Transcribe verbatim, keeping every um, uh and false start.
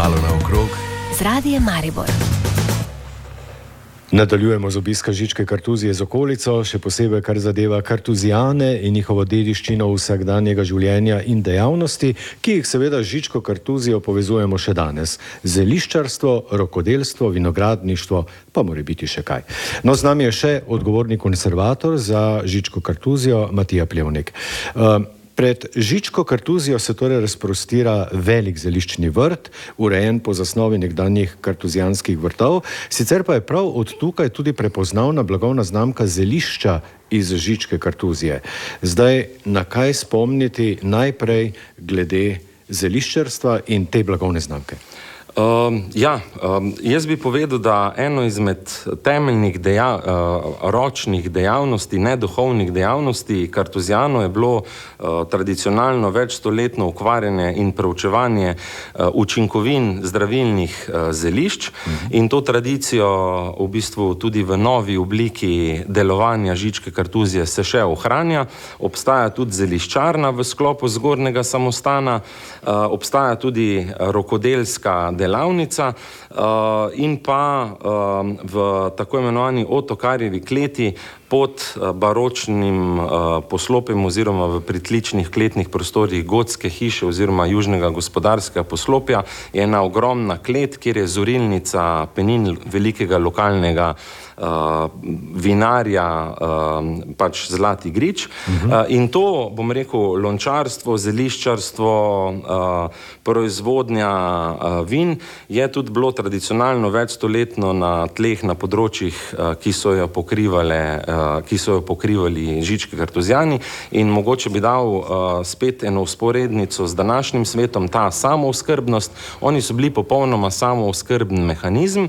Malo naokrog z Radiem Maribor. Nadaljujemo z obiska Žičke kartuzije z okolico, še posebej kar zadeva kartuzijane in njihovo dediščino vsakdanjega življenja in dejavnosti, ki jih seveda z Žičko kartuzijo povezujemo še danes. Zeliščarstvo, rokodelstvo, vinogradništvo, pa mora biti še kaj. No, z nami je še odgovorni konservator za Žičko kartuzijo, Matija Plevnik. Uh, Pred Žičko kartuzijo se torej razprostira velik zeliščni vrt, urejen po zasnovi nekdanjih kartuzijanskih vrtov, sicer pa je prav od tukaj tudi prepoznavna blagovna znamka zelišča iz Žičke kartuzije. Zdaj, na kaj spomniti najprej glede zeliščarstva in te blagovne znamke? Uh, ja, um, jaz bi povedal, da eno izmed temeljnih deja, uh, ročnih dejavnosti, neduhovnih dejavnosti kartuzijanov je bilo uh, tradicionalno večstoletno ukvarjanje in preučevanje uh, učinkovin zdravilnih uh, zelišč uh-huh. in to tradicijo v bistvu tudi v novi obliki delovanja Žičke kartuzije se še ohranja. Obstaja tudi zeliščarna v sklopu zgornjega samostana, uh, obstaja tudi rokodelska delavnica, delavnica uh, in pa uh, v tako imenovani Otokarjevi kleti pod uh, baročnim uh, poslopjem oziroma v pritličnih kletnih prostorih gotske hiše oziroma južnega gospodarskega poslopja je ena ogromna klet, kjer je zorilnica penin velikega lokalnega Uh, vinarja, uh, pač Zlati grič. Uh-huh. Uh, in to, bom rekel, lončarstvo, zeliščarstvo, uh, proizvodnja uh, vin je tudi bilo tradicionalno večstoletno na tleh, na področjih, uh, ki so jo pokrivale, uh, ki so jo pokrivali Žički kartuzijani in mogoče bi dal uh, spet eno vzporednico z današnjim svetom, ta samooskrbnost. Oni so bili popolnoma samooskrben mehanizem